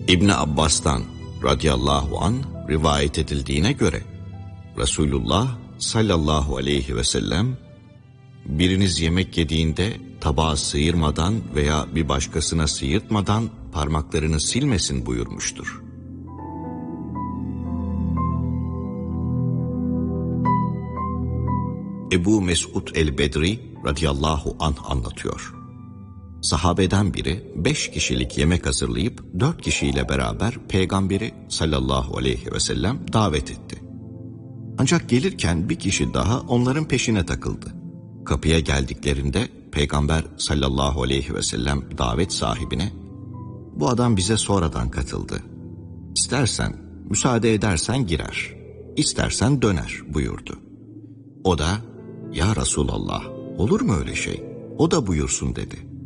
İbn Abbas'tan radıyallahu an rivayet edildiğine göre Resulullah sallallahu aleyhi ve sellem, biriniz yemek yediğinde tabağı sıyırmadan veya bir başkasına sıyırtmadan parmaklarını silmesin buyurmuştur. Ebu Mesud el-Bedri radıyallahu anh anlatıyor. Sahabeden biri 5 kişilik yemek hazırlayıp 4 kişiyle beraber Peygamberi sallallahu aleyhi ve sellem davet etti. Ancak gelirken bir kişi daha onların peşine takıldı. Kapıya geldiklerinde Peygamber sallallahu aleyhi ve sellem davet sahibine, "Bu adam bize sonradan katıldı. İstersen, müsaade edersen girer, istersen döner" buyurdu. O da, "Ya Resulallah, olur mu öyle şey? O da buyursun" dedi.